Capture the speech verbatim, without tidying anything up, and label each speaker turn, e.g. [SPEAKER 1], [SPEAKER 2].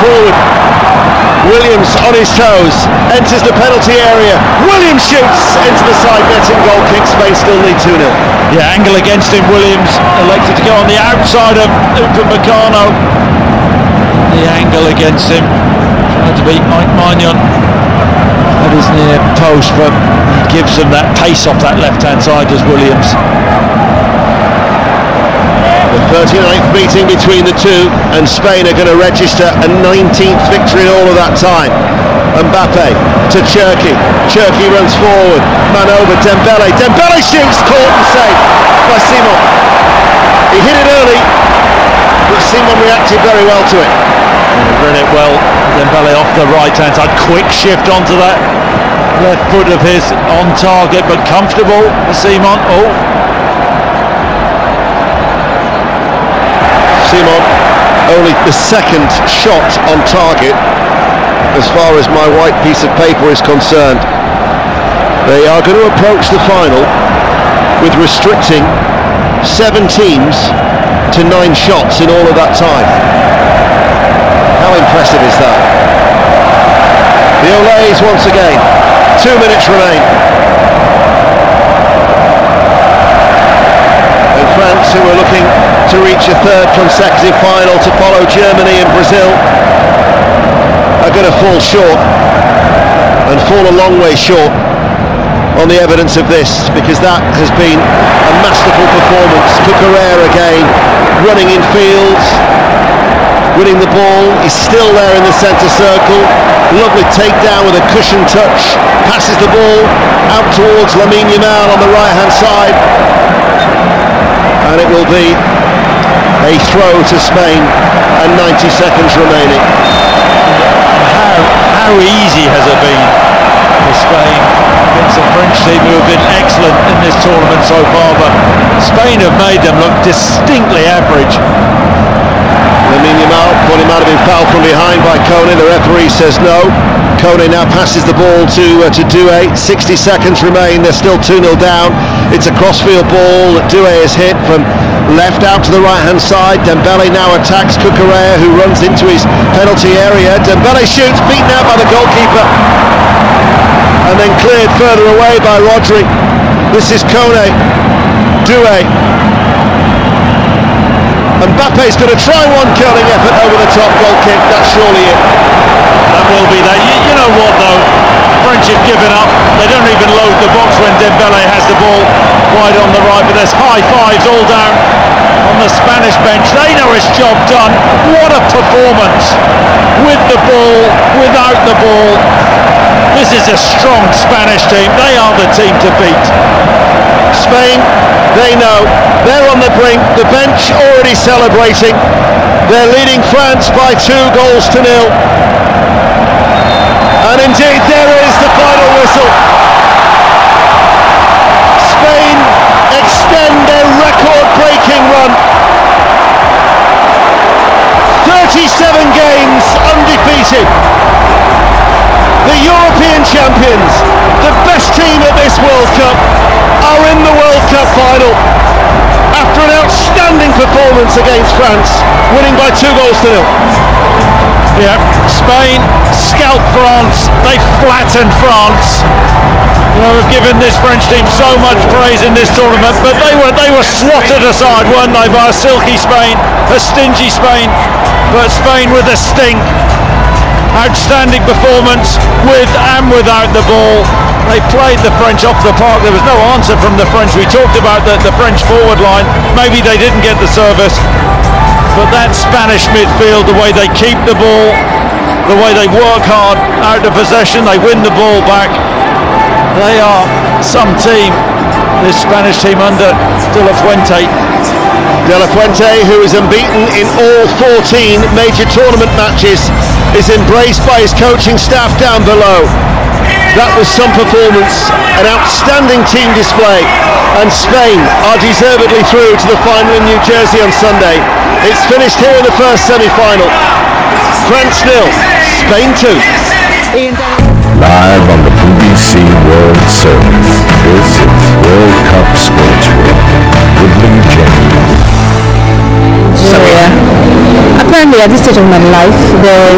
[SPEAKER 1] forward. Williams on his toes, enters the penalty area. Williams shoots into the side netting, goal kick. Spain still lead two nil.
[SPEAKER 2] Yeah, angle against him. Williams elected to go on the outside of Upamecano. The angle against him. Tried to beat Mike Maignan at his near post, but he gives them that pace off that left-hand side, does Williams.
[SPEAKER 1] The thirty-ninth meeting between the two, and Spain are going to register a nineteenth victory in all of that time. Mbappe to Cherki. Cherki runs forward. Man over Dembele. Dembele shoots, caught and saved by Simon. He hit it early, but Simon reacted very well to it.
[SPEAKER 2] Yeah, read it well. Dembele off the right hand side. Quick shift onto that left foot of his, on target but comfortable for Simon. Oh.
[SPEAKER 1] Simon, only the second shot on target as far as my white piece of paper is concerned. They are going to approach the final with restricting seven teams to nine shots in all of that time. How impressive is that? The Olays once again. Two minutes remain. And France, who are looking to reach a third consecutive final to follow Germany and Brazil, are going to fall short, and fall a long way short on the evidence of this, because that has been a masterful performance. Cucurella again, running in fields, winning the ball. He's still there in the centre circle. Lovely takedown with a cushion touch. Passes the ball out towards Lamine Yamal on the right hand side, and it will be a throw to Spain, and ninety seconds remaining.
[SPEAKER 2] How, how easy has it been for Spain against a French team who have been excellent in this tournament so far, but Spain have made them look distinctly average.
[SPEAKER 1] Lamine Yamal, put him out of being fouled from behind by Kone. The referee says no. Kone now passes the ball to uh, to Doué. sixty seconds remain. They're still two nil down. It's a crossfield ball that Doué has hit from left out to the right hand side. Dembele now attacks Cucurella, who runs into his penalty area. Dembele shoots, beaten out by the goalkeeper, and then cleared further away by Rodri. This is Kone. Doué. Mbappe's going to try one curling effort over the top, goal kick. That's surely it.
[SPEAKER 2] That will be that. You, you know what though? French have given up. They don't even load the box when Dembele has the ball wide on the right, but there's high fives all down on the Spanish bench. They know it's job done. What a performance. With the ball, without the ball. This is a strong Spanish team. They are the team to beat.
[SPEAKER 1] Spain, they know they're on the brink. The bench already celebrating. They're leading France by two goals to nil. And indeed, there is the final whistle. Spain extend their record-breaking run. thirty-seven games undefeated. The European champions, the best team at this World Cup, are in the World Cup final after an outstanding performance against France, winning by two goals to nil.
[SPEAKER 2] Yeah, Spain scalped France. They flattened France. You know, we've given this French team so much praise in this tournament, but they were they were swatted aside, weren't they, by a silky Spain, a stingy Spain, but Spain with a sting. Outstanding performance with and without the ball. They played the French off the park. There was no answer from the French. We talked about the, the French forward line. Maybe they didn't get the service, but that Spanish midfield, the way they keep the ball, the way they work hard out of possession, they win the ball back. They are some team, this Spanish team under De La Fuente.
[SPEAKER 1] De La Fuente, who is unbeaten in all fourteen major tournament matches, is embraced by his coaching staff down below. That was some performance, an outstanding team display, and Spain are deservedly through to the final in New Jersey on Sunday. It's finished here in the first semi-final. France nil, Spain two.
[SPEAKER 3] Live on the B B C World Service, this is World Cup Sports World with Lee James.
[SPEAKER 4] Apparently at this stage of my life, the